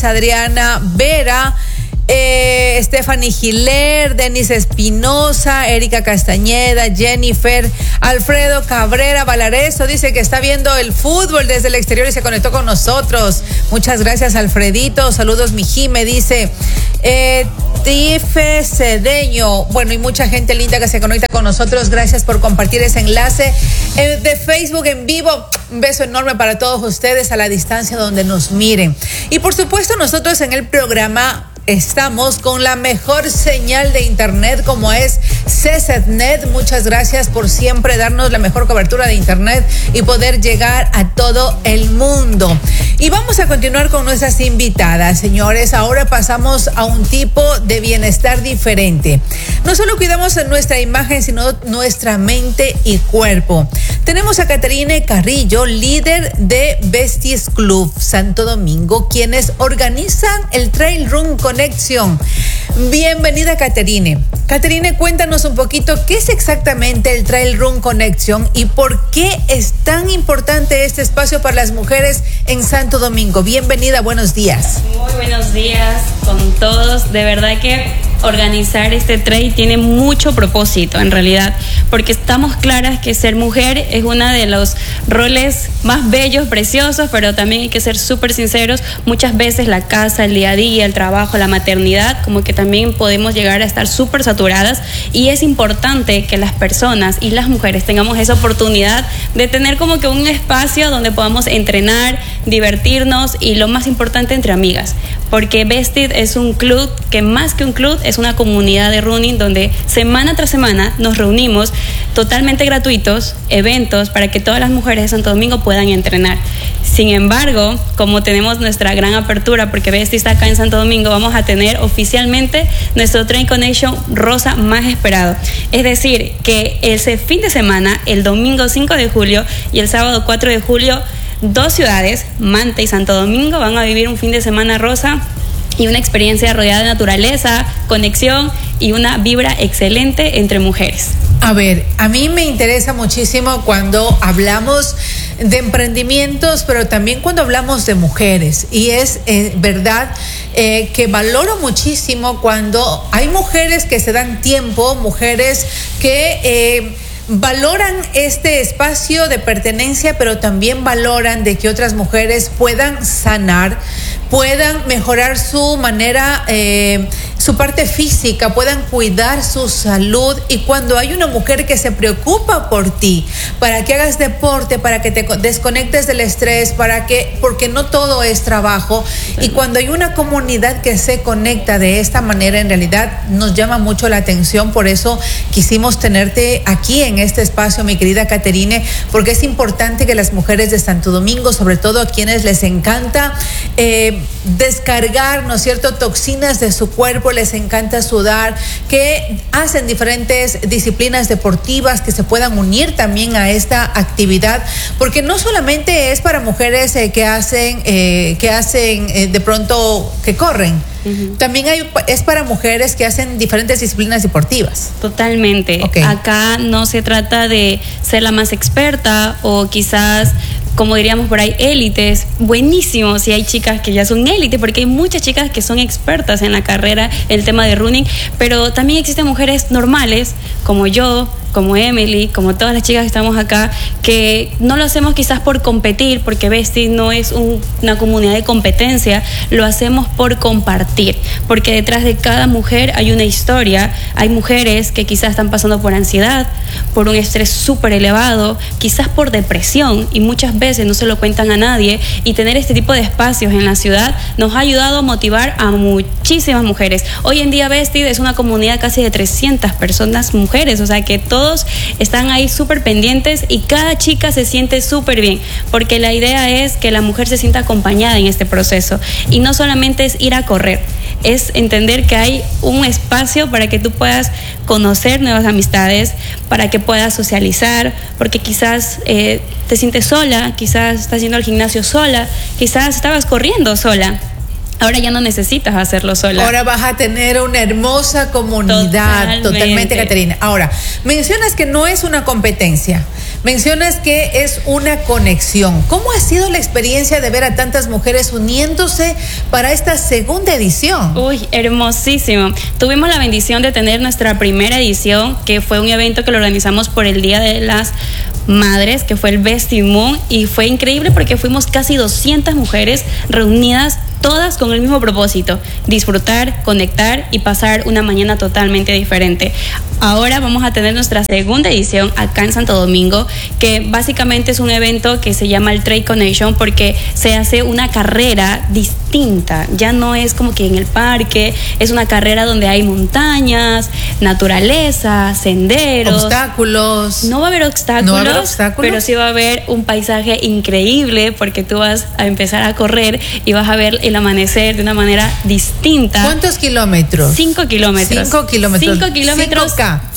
Adriana Vera, Stephanie Giler, Denis Espinosa, Erika Castañeda, Jennifer, Alfredo Cabrera Valareso dice que está viendo el fútbol desde el exterior y se conectó con nosotros. Muchas gracias, Alfredito. Saludos, mi Jime, dice Tife Cedeño. Bueno, y mucha gente linda que se conecta con nosotros. Gracias por compartir ese enlace de Facebook en vivo. Un beso enorme para todos ustedes a la distancia donde nos miren. Y por supuesto, nosotros en el programa estamos con la mejor señal de internet como es CCETNet. Muchas gracias por siempre darnos la mejor cobertura de internet y poder llegar a todo el mundo. Y vamos a continuar con nuestras invitadas, señores. Ahora pasamos a un tipo de bienestar diferente. No solo cuidamos nuestra imagen, sino nuestra mente y cuerpo. Tenemos a Caterine Carrillo, líder de Besties Club Santo Domingo, quienes organizan el Trail Run Conexión. Bienvenida, Caterine. Caterine, cuéntanos un poquito qué es exactamente el Trail Run Conexión y por qué es tan importante este espacio para las mujeres en Santo Domingo. Bienvenida, buenos días. Muy buenos días con todos. De verdad que organizar este trail tiene mucho propósito en realidad, porque estamos claras que ser mujer es uno de los roles más bellos, preciosos, pero también hay que ser súper sinceros. Muchas veces la casa, el día a día, el trabajo, la maternidad, como que también podemos llegar a estar súper saturadas, y es importante que las personas y las mujeres tengamos esa oportunidad de tener como que un espacio donde podamos entrenar, divertirnos y lo más importante, entre amigas, porque Besties es un club que más que un club es una comunidad de running donde semana tras semana nos reunimos totalmente gratuitos, eventos para que todas las mujeres de Santo Domingo puedan entrenar. Sin embargo, como tenemos nuestra gran apertura, porque Besties está acá en Santo Domingo, vamos a tener oficialmente nuestro Trail Connection rosa más esperado. Es decir, que ese fin de semana, el domingo 5 de julio y el sábado 4 de julio, dos ciudades, Manta y Santo Domingo, van a vivir un fin de semana rosa y una experiencia rodeada de naturaleza, conexión y una vibra excelente entre mujeres. A ver, a mí me interesa muchísimo cuando hablamos de emprendimientos, pero también cuando hablamos de mujeres. Y es verdad que valoro muchísimo cuando hay mujeres que se dan tiempo, mujeres que valoran este espacio de pertenencia, pero también valoran de que otras mujeres puedan sanar, puedan mejorar su manera, su parte física, puedan cuidar su salud. Y cuando hay una mujer que se preocupa por ti, para que hagas deporte, para que te desconectes del estrés, porque no todo es trabajo, y cuando hay una comunidad que se conecta de esta manera, en realidad nos llama mucho la atención. Por eso quisimos tenerte aquí en este espacio, mi querida Caterine, porque es importante que las mujeres de Santo Domingo, sobre todo a quienes les encanta descargar, ¿no es cierto?, toxinas de su cuerpo, les encanta sudar, que hacen diferentes disciplinas deportivas, que se puedan unir también a esta actividad, porque no solamente es para mujeres que hacen de pronto, que corren. Uh-huh. También es para mujeres que hacen diferentes disciplinas deportivas. Totalmente. Okay. Acá no se trata de ser la más experta o quizás, como diríamos por ahí, élites. Buenísimo si hay chicas que ya son élites, porque hay muchas chicas que son expertas en la carrera, en el tema de running, pero también existen mujeres normales como yo, como Emily, como todas las chicas que estamos acá, que no lo hacemos quizás por competir, porque Besties no es una comunidad de competencia, lo hacemos por compartir, porque detrás de cada mujer hay una historia. Hay mujeres que quizás están pasando por ansiedad, por un estrés súper elevado, quizás por depresión, y muchas veces no se lo cuentan a nadie, y tener este tipo de espacios en la ciudad nos ha ayudado a motivar a muchísimas mujeres. Hoy en día Besties es una comunidad casi de 300 personas mujeres, o sea que todos están ahí súper pendientes y cada chica se siente súper bien, porque la idea es que la mujer se sienta acompañada en este proceso, y no solamente es ir a correr, es entender que hay un espacio para que tú puedas conocer nuevas amistades, para que puedas socializar, porque quizás te sientes sola, quizás estás yendo al gimnasio sola, quizás estabas corriendo sola. Ahora ya no necesitas hacerlo sola. Ahora vas a tener una hermosa comunidad. Totalmente, Caterina. Ahora, mencionas que no es una competencia, mencionas que es una conexión. ¿Cómo ha sido la experiencia de ver a tantas mujeres uniéndose para esta segunda edición? Uy, hermosísimo. Tuvimos la bendición de tener nuestra primera edición, que fue un evento que lo organizamos por el Día de las Madres, que fue el Bestie Moon, y fue increíble porque fuimos casi 200 mujeres reunidas, todas con el mismo propósito: disfrutar, conectar y pasar una mañana totalmente diferente. Ahora vamos a tener nuestra segunda edición acá en Santo Domingo, que básicamente es un evento que se llama el Trade Connection, porque se hace una carrera distinta. Ya no es como que en el parque, es una carrera donde hay montañas, naturaleza, senderos. Obstáculos. No va a haber obstáculos, pero sí va a haber un paisaje increíble, porque tú vas a empezar a correr y vas a ver el amanecer de una manera distinta. ¿Cuántos kilómetros? 5 kilómetros. 5 kilómetros. 5 kilómetros.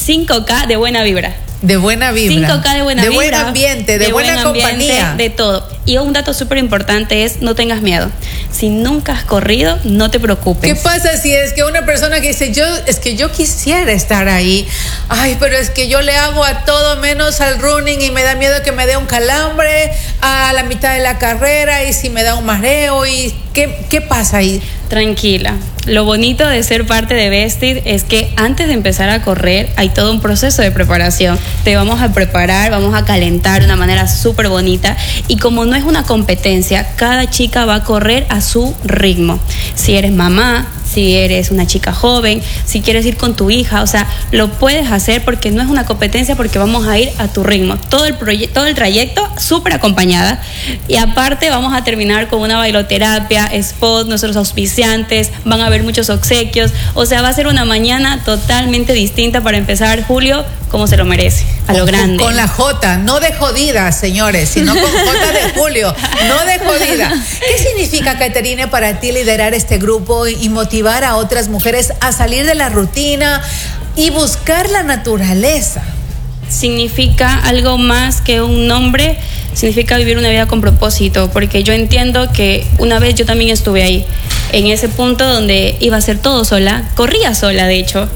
5K de buena vibra. De buena vibra. 5K de buena vibra. De buen ambiente, de buena compañía. De todo. Y un dato súper importante es: no tengas miedo. Si nunca has corrido, no te preocupes. ¿Qué pasa si es que una persona que dice, yo quisiera estar ahí? Ay, pero es que yo le hago a todo menos al running y me da miedo que me dé un calambre a la mitad de la carrera, y si me da un mareo, y ¿qué pasa ahí? Tranquila. Lo bonito de ser parte de Vested es que antes de empezar a correr hay todo un proceso de preparación. Te vamos a preparar, vamos a calentar de una manera súper bonita, y como no es una competencia, cada chica va a correr a su ritmo. Si eres mamá, si eres una chica joven, si quieres ir con tu hija, o sea, lo puedes hacer, porque no es una competencia, porque vamos a ir a tu ritmo. Todo el trayecto súper acompañada, y aparte vamos a terminar con una bailoterapia, spot, nuestros auspiciantes, van a haber muchos obsequios, o sea, va a ser una mañana totalmente distinta para empezar julio como se lo merece, a lo grande. Con la J, no de jodida, señores, sino con J de Julio, no de jodida. ¿Qué significa, Caterine, para ti liderar este grupo y motivar a otras mujeres a salir de la rutina y buscar la naturaleza? Significa algo más que un nombre, significa vivir una vida con propósito, porque yo entiendo que una vez yo también estuve ahí, en ese punto donde iba a hacer todo sola, corría sola,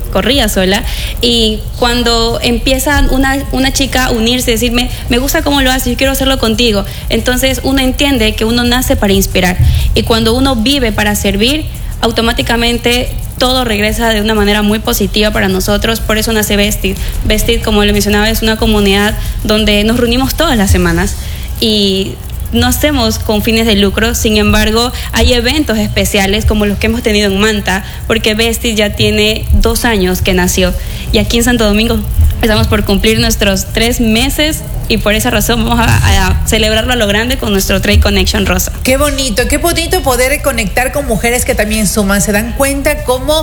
y cuando empieza una chica a unirse, decirme, me gusta cómo lo haces, yo quiero hacerlo contigo, entonces uno entiende que uno nace para inspirar, y cuando uno vive para servir, automáticamente todo regresa de una manera muy positiva para nosotros. Por eso nace Vested. Vested, como le mencionaba, es una comunidad donde nos reunimos todas las semanas y no hacemos con fines de lucro. Sin embargo, hay eventos especiales como los que hemos tenido en Manta, porque Vested ya tiene 2 años que nació, y aquí en Santo Domingo estamos por cumplir nuestros 3 meses, y por esa razón vamos a celebrarlo a lo grande con nuestro Trade Connection Rosa. Qué bonito poder conectar con mujeres que también suman. Se dan cuenta cómo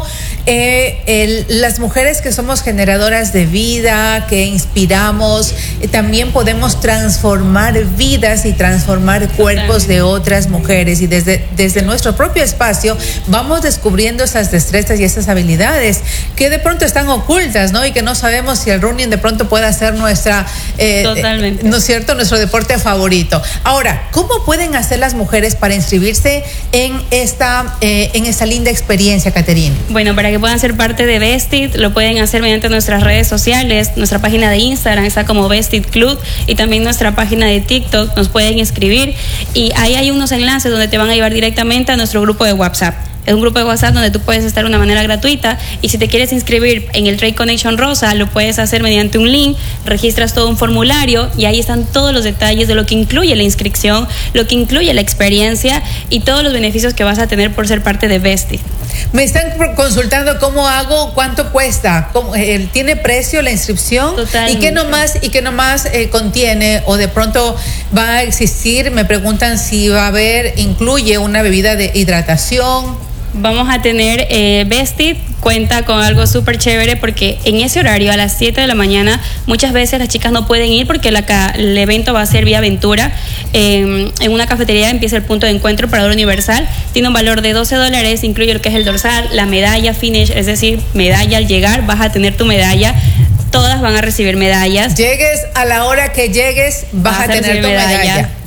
las mujeres que somos generadoras de vida, que inspiramos, también podemos transformar vidas y transformar cuerpos de otras mujeres, y desde nuestro propio espacio vamos descubriendo esas destrezas y esas habilidades que de pronto están ocultas, ¿no? Y que no sabemos si el running de pronto puede ser nuestra ¿no es cierto?, nuestro deporte favorito. Ahora, ¿cómo pueden hacer las mujeres para inscribirse en esta linda experiencia, Caterine? Bueno, para que puedan ser parte de Vested, lo pueden hacer mediante nuestras redes sociales. Nuestra página de Instagram está como Vested Club, y también nuestra página de TikTok. Nos pueden escribir, y ahí hay unos enlaces donde te van a llevar directamente a nuestro grupo de WhatsApp. Es un grupo de WhatsApp donde tú puedes estar de una manera gratuita, y si te quieres inscribir en el Trade Connection Rosa, lo puedes hacer mediante un link, registras todo un formulario, y ahí están todos los detalles de lo que incluye la inscripción, lo que incluye la experiencia y todos los beneficios que vas a tener por ser parte de Vested. Me están consultando cómo hago, cuánto cuesta, ¿tiene precio la inscripción? Totalmente. ¿Y qué nomás contiene, o de pronto va a existir? Me preguntan si incluye una bebida de hidratación. Vamos a tener Vested cuenta con algo súper chévere, porque en ese horario a las 7 de la mañana muchas veces las chicas no pueden ir porque el evento va a ser vía aventura. En una cafetería empieza el punto de encuentro Parador Universal. Tiene un valor de $12, incluye lo que es el dorsal, la medalla finish, es decir, medalla al llegar, vas a tener tu medalla. Todas van a recibir medallas. Llegues a la hora que llegues, vas a tener tu medalla.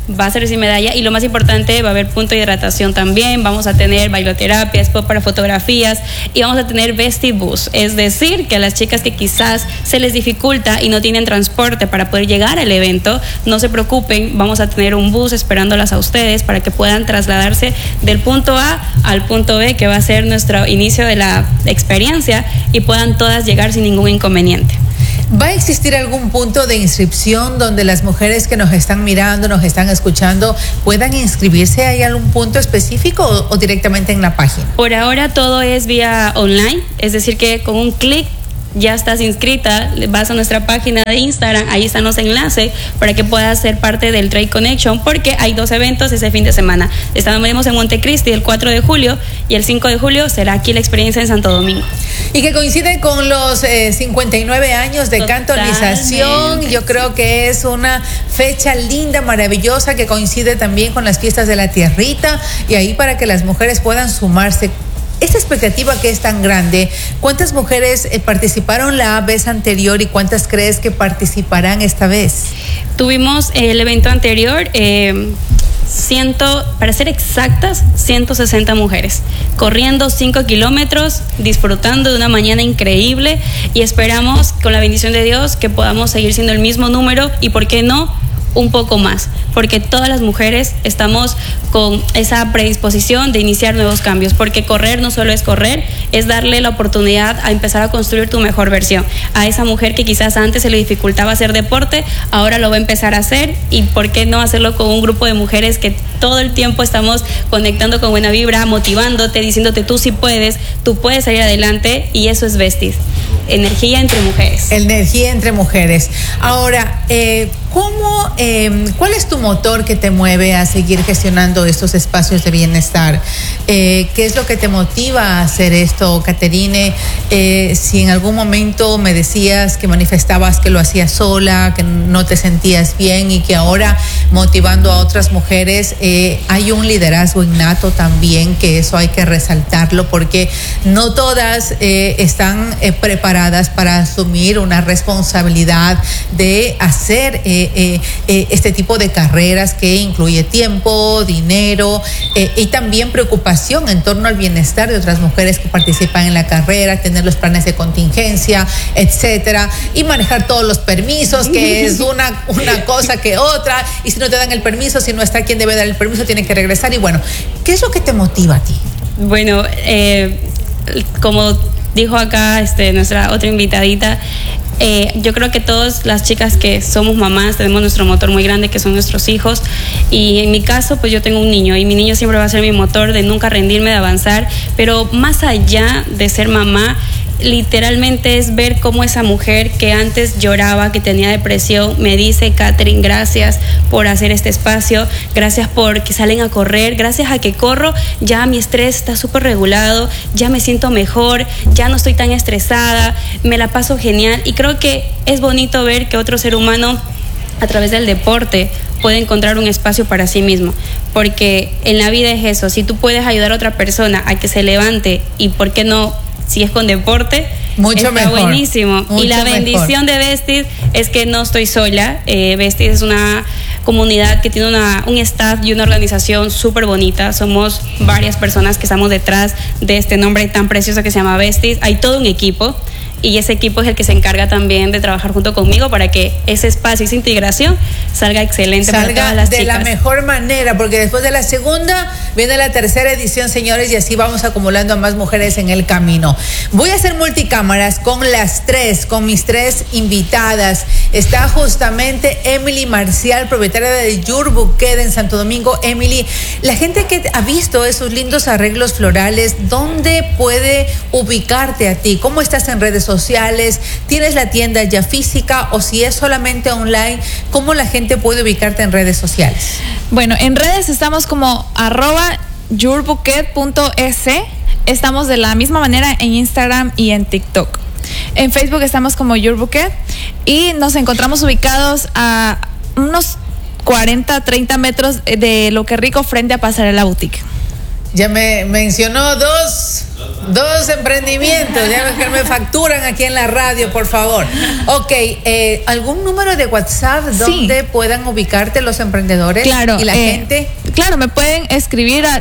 va a ser sin medalla, y lo más importante, va a haber punto de hidratación también, vamos a tener bailoterapia, spot para fotografías, y vamos a tener vestibus, es decir, que a las chicas que quizás se les dificulta y no tienen transporte para poder llegar al evento, no se preocupen, vamos a tener un bus esperándolas a ustedes para que puedan trasladarse del punto A al punto B, que va a ser nuestro inicio de la experiencia, y puedan todas llegar sin ningún inconveniente. ¿Va a existir algún punto de inscripción donde las mujeres que nos están mirando, nos están escuchando, puedan inscribirse? ¿Hay algún punto específico o directamente en la página? Por ahora todo es vía online, es decir que con un clic ya estás inscrita, vas a nuestra página de Instagram, ahí están los enlaces para que puedas ser parte del Trade Connection, porque hay 2 eventos ese fin de semana. Estaremos en Montecristi el 4 de julio y el 5 de julio será aquí la experiencia en Santo Domingo. Y que coincide con los 59 años de cantonización. Yo creo que es una fecha linda, maravillosa, que coincide también con las fiestas de la tierrita, y ahí para que las mujeres puedan sumarse. Esta expectativa que es tan grande, ¿cuántas mujeres participaron la vez anterior y cuántas crees que participarán esta vez? Tuvimos el evento anterior, para ser exactas, 160 mujeres, corriendo 5 kilómetros, disfrutando de una mañana increíble, y esperamos, con la bendición de Dios, que podamos seguir siendo el mismo número y, ¿por qué no?, un poco más, porque todas las mujeres estamos con esa predisposición de iniciar nuevos cambios, porque correr no solo es correr, es darle la oportunidad a empezar a construir tu mejor versión. A esa mujer que quizás antes se le dificultaba hacer deporte, ahora lo va a empezar a hacer, y por qué no hacerlo con un grupo de mujeres que todo el tiempo estamos conectando con buena vibra, motivándote, diciéndote tú sí puedes, tú puedes salir adelante, y eso es Vestis. Energía entre mujeres. Energía entre mujeres. Ahora, ¿cuál es tu motor que te mueve a seguir gestionando estos espacios de bienestar? ¿Qué es lo que te motiva a hacer esto, Caterine? Si en algún momento me decías que manifestabas que lo hacías sola, que no te sentías bien, y que ahora, motivando a otras mujeres, hay un liderazgo innato también, que eso hay que resaltarlo, porque no todas están preparadas para asumir una responsabilidad de hacer este tipo de carreras que incluye tiempo, dinero y también preocupación en torno al bienestar de otras mujeres que participan en la carrera, tener los planes de contingencia, etcétera, y manejar todos los permisos, que es una cosa que otra, y si no te dan el permiso, si no está quien debe dar el permiso, tiene que regresar. Y bueno, ¿qué es lo que te motiva a ti? Bueno, como dijo acá nuestra otra invitadita, yo creo que todas las chicas que somos mamás tenemos nuestro motor muy grande, que son nuestros hijos, y en mi caso pues yo tengo un niño, y mi niño siempre va a ser mi motor de nunca rendirme, de avanzar, pero más allá de ser mamá, literalmente es ver cómo esa mujer que antes lloraba, que tenía depresión, me dice: Catherine, gracias por hacer este espacio, gracias porque salen a correr, gracias a que corro ya mi estrés está súper regulado, ya me siento mejor, ya no estoy tan estresada, me la paso genial. Y creo que es bonito ver que otro ser humano, a través del deporte, puede encontrar un espacio para sí mismo, porque en la vida es eso, si tú puedes ayudar a otra persona a que se levante, y por qué no, si es con deporte, mucho está mejor, buenísimo. mucho y la bendición mejor de Vestis es que no estoy sola. Vestis es una comunidad que tiene un staff y una organización súper bonita. Somos varias personas que estamos detrás de este nombre tan precioso que se llama Vestis. Hay todo un equipo, y ese equipo es el que se encarga también de trabajar junto conmigo para que ese espacio, esa integración salga excelente, para todas las chicas. De la mejor manera, porque después de la segunda viene la tercera edición, señores, y así vamos acumulando a más mujeres en el camino. Voy a hacer multicámaras con con mis 3 invitadas. Está justamente Emily Marcial, propietaria de Your Bouquet en Santo Domingo. Emily, la gente que ha visto esos lindos arreglos florales, ¿dónde puede ubicarte a ti? ¿Cómo estás en redes sociales? ¿Tienes la tienda ya física, o si es solamente online, cómo la gente puede ubicarte en redes sociales? Bueno, en redes estamos como @yourbouquet.es. Estamos de la misma manera en Instagram y en TikTok. En Facebook estamos como Your Bouquet, y nos encontramos ubicados a unos 40-30 metros de Lo Que Rico, frente a Pasarela Boutique. Ya me mencionó dos 2 emprendimientos, ya que me facturan aquí en la radio, por favor. Ok, ¿algún número de WhatsApp donde puedan ubicarte los emprendedores? Claro. Y la gente. Claro, me pueden escribir al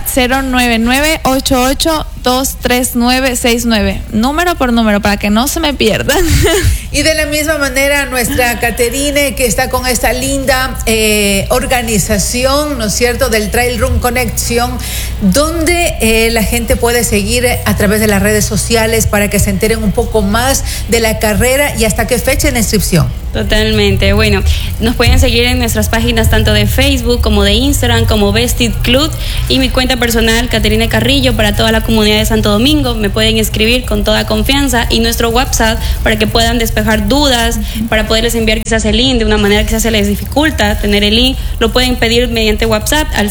099-88-23969. Número por número, para que no se me pierdan. Y de la misma manera, nuestra Caterine, que está con esta linda organización, ¿no es cierto?, del Trail Run Connection, donde la gente puede seguir a través de las redes sociales para que se enteren un poco más de la carrera y hasta qué fecha de inscripción. Totalmente. Bueno, nos pueden seguir en nuestras páginas tanto de Facebook como de Instagram, como Vested Club, y mi cuenta personal, Caterine Carrillo, para toda la comunidad de Santo Domingo. Me pueden escribir con toda confianza, y nuestro WhatsApp para que puedan despejar dudas, para poderles enviar quizás el link de una manera que quizás se les dificulta tener el link. Lo pueden pedir mediante WhatsApp al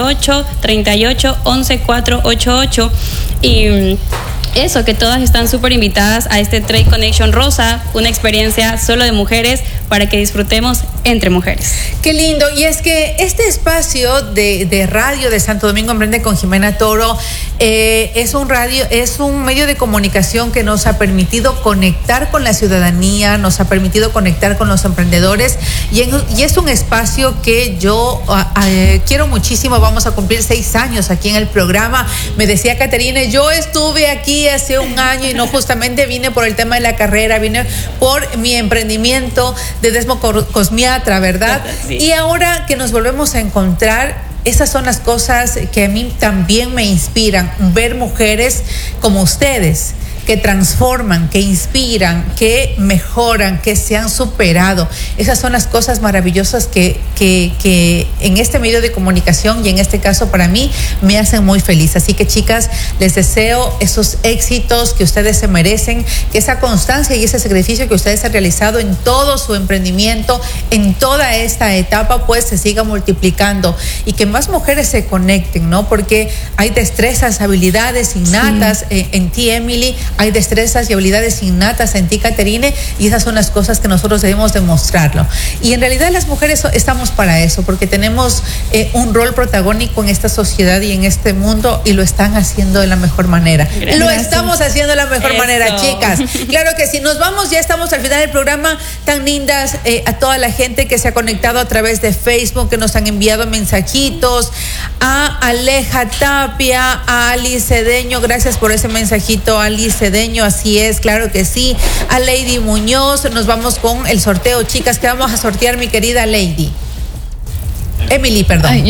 098-38-11-488. Y eso, que todas están súper invitadas a este Trail Connection Rosa, una experiencia solo de mujeres para que disfrutemos entre mujeres. Qué lindo. Y es que este espacio de radio de Santo Domingo Emprende con Jimena Toro es un medio de comunicación que nos ha permitido conectar con la ciudadanía, nos ha permitido conectar con los emprendedores, y es un espacio que yo quiero muchísimo. Vamos a cumplir 6 años aquí en el programa. Me decía Caterine, yo estuve aquí hace un año y no justamente vine por el tema de la carrera, vine por mi emprendimiento de desmocosmiatra, ¿verdad? Sí. Y ahora que nos volvemos a encontrar, esas son las cosas que a mí también me inspiran, ver mujeres como ustedes, que transforman, que inspiran, que mejoran, que se han superado. Esas son las cosas maravillosas que en este medio de comunicación, y en este caso para mí, me hacen muy feliz. Así que, chicas, les deseo esos éxitos que ustedes se merecen, que esa constancia y ese sacrificio que ustedes han realizado en todo su emprendimiento, en toda esta etapa, pues se siga multiplicando, y que más mujeres se conecten, ¿no? Porque hay destrezas, habilidades innatas en ti, Emily. Hay destrezas y habilidades innatas en ti, Caterine, y esas son las cosas que nosotros debemos demostrarlo. Y en realidad las mujeres estamos para eso, porque tenemos un rol protagónico en esta sociedad y en este mundo, y lo están haciendo de la mejor manera. Gracias. Lo estamos haciendo de la mejor manera, chicas. Claro que sí. Nos vamos, ya estamos al final del programa. Tan lindas a toda la gente que se ha conectado a través de Facebook, que nos han enviado mensajitos, a Aleja Tapia, a Alice Cedeño, gracias por ese mensajito, Alice Cedeño, así es, claro que sí. A Lady Muñoz, nos vamos con el sorteo, chicas. ¿Qué vamos a sortear, mi querida Lady? Emily, perdón.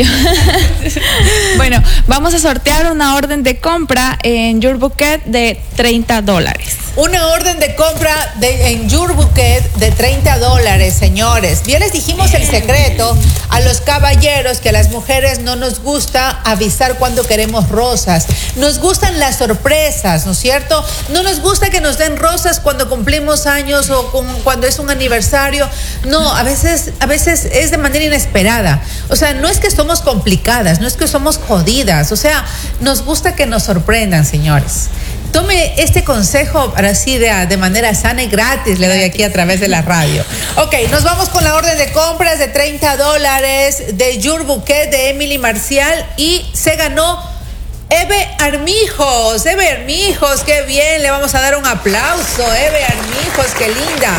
Bueno, vamos a sortear una orden de compra en Your Bouquet de $30. Una orden de compra en Your Bouquet de $30, señores. Ya les dijimos el secreto a los caballeros, que a las mujeres no nos gusta avisar cuando queremos rosas. Nos gustan las sorpresas, ¿no es cierto? No nos gusta que nos den rosas cuando cumplimos años o cuando es un aniversario. No, a veces es de manera inesperada. O sea, no es que somos complicadas, no es que somos jodidas. O sea, nos gusta que nos sorprendan, señores. Tome este consejo para así de manera sana y gratis, le doy aquí a través de la radio. Ok, nos vamos con la orden de compras de $30 de Your Bouquet de Emily Marcial, y se ganó Eve Armijos. Eve Armijos, qué bien, le vamos a dar un aplauso. Eve Armijos, qué linda.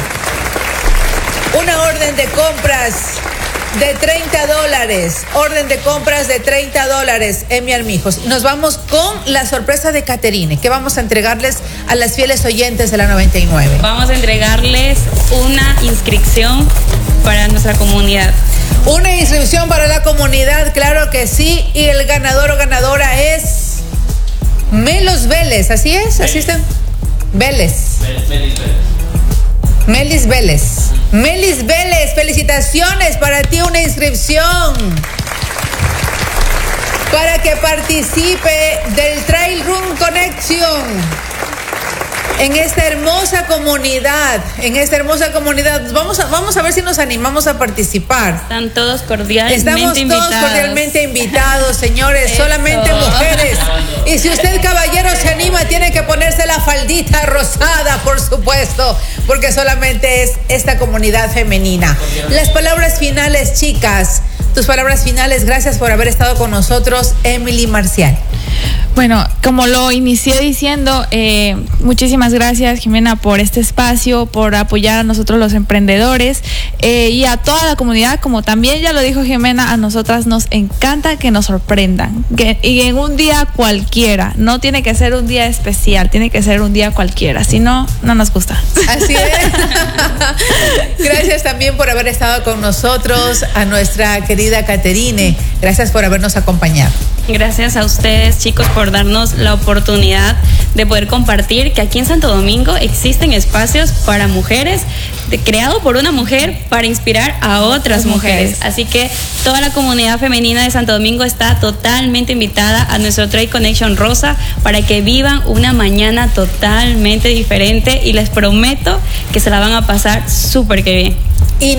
Una orden de compras de $30. Orden de compras de $30, Emi Armijos. Nos vamos con la sorpresa de Caterine. ¿Qué vamos a entregarles a las fieles oyentes de la 99? Vamos a entregarles una inscripción para nuestra comunidad. Una inscripción para la comunidad, claro que sí. Y el ganador o ganadora es Melos Vélez. ¿Así es? ¿Así están? Vélez. Melis Vélez. Melis Vélez, felicitaciones, para ti una inscripción para que participe del Trail Run Connection en esta hermosa comunidad, Vamos a ver si nos animamos a participar. Están todos cordialmente invitados. Estamos todos cordialmente invitados, señores. Eso. Solamente mujeres. Y si usted, caballero, se anima, tiene que ponerse la faldita rosada, por supuesto, porque solamente es esta comunidad femenina. Las palabras finales, chicas. Tus palabras finales. Gracias por haber estado con nosotros, Emily Marcial. Bueno, como lo inicié diciendo, muchísimas gracias, Jimena, por este espacio, por apoyar a nosotros los emprendedores y a toda la comunidad. Como también ya lo dijo Jimena, a nosotras nos encanta que nos sorprendan, y en un día cualquiera. No tiene que ser un día especial, tiene que ser un día cualquiera, si no, no nos gusta. Así es. Gracias también por haber estado con nosotros, a nuestra querida Caterine. Gracias por habernos acompañado. Gracias a ustedes, chicos, por darnos la oportunidad de poder compartir que aquí en Santo Domingo existen espacios para mujeres, creado por una mujer para inspirar a otras mujeres. Así que toda la comunidad femenina de Santo Domingo está totalmente invitada a nuestro Trade Connection Rosa para que vivan una mañana totalmente diferente, y les prometo que se la van a pasar súper que bien.